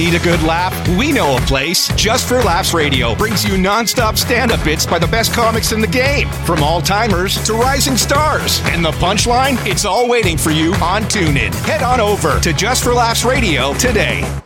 Need a good laugh? We know a place. Just for Laughs Radio brings you non-stop stand-up bits by the best comics in the game. From all-timers to rising stars. And the punchline? It's all waiting for you on TuneIn. Head on over to Just for Laughs Radio today.